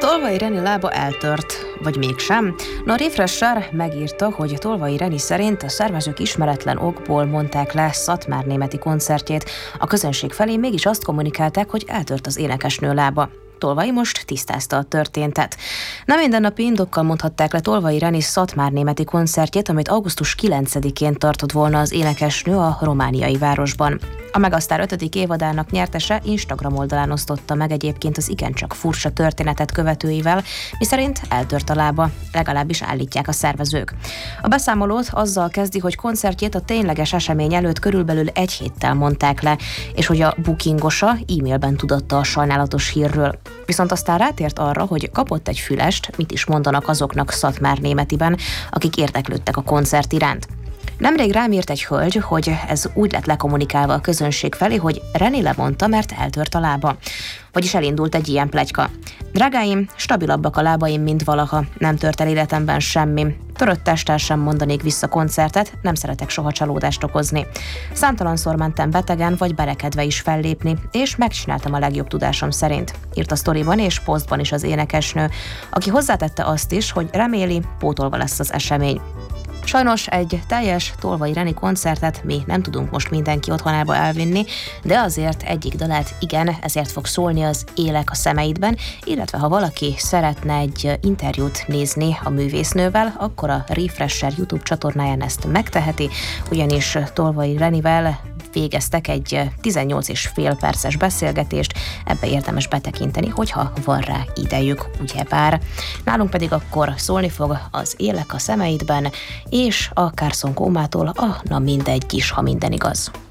Tolvay Reni lába eltört, vagy mégsem? A Refresher megírta, hogy Tolvay Reni szerint a szervezők ismeretlen okból mondták le Szatmárnémeti koncertjét. A közönség felé mégis azt kommunikálták, hogy eltört az énekesnő lába. Tolvay most tisztázta a történtet. Nem mindennapi indokkal mondhatták le Tolvay Reni Szatmárnémeti koncertjét, amit augusztus 9-én tartott volna az énekesnő a romániai városban. A Megasztár 5. évadának nyertese Instagram oldalán osztotta meg egyébként az igencsak furcsa történetet követőivel, miszerint eltört a lába, legalábbis állítják a szervezők. A beszámolót azzal kezdi, hogy koncertjét a tényleges esemény előtt körülbelül egy héttel mondták le, és hogy a bookingosa e-mailben tudatta a sajnálatos hírről. Viszont aztán rátért arra, hogy kapott egy fülest, mit is mondanak azoknak Szatmárnémetiben, akik érdeklődtek a koncert iránt. Nemrég rám írt egy hölgy, hogy ez úgy lett lekommunikálva a közönség felé, hogy Reni lemondta, mert eltört a lába. Vagyis elindult egy ilyen pletyka. Drágáim, stabilabbak a lábaim, mint valaha. Nem tört el életemben semmi. Törött testtel sem mondanék vissza koncertet, nem szeretek soha csalódást okozni. Számtalanszor mentem betegen vagy berekedve is fellépni, és megcsináltam a legjobb tudásom szerint. Írt a sztoriban és posztban is az énekesnő, aki hozzátette azt is, hogy reméli, pótolva lesz az esemény. Sajnos egy teljes Tolvay Reni koncertet mi nem tudunk most mindenki otthonába elvinni, de azért egyik dalát igen, ezért fog szólni az Élek a szemeidben, illetve ha valaki szeretne egy interjút nézni a művésznővel, akkor a Refresher YouTube csatornáján ezt megteheti, ugyanis Tolvay Renivel végeztek egy 18,5 perces beszélgetést, ebbe érdemes betekinteni, hogyha van rá idejük, ugyebár. Nálunk pedig akkor szólni fog az Élek a szemeidben, és a Carson Cómától a Na mindegy is, ha minden igaz.